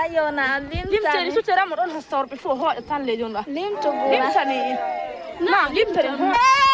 yona limtani su tera mo don hastor before ho tan le jonda limto gora limtani na limtani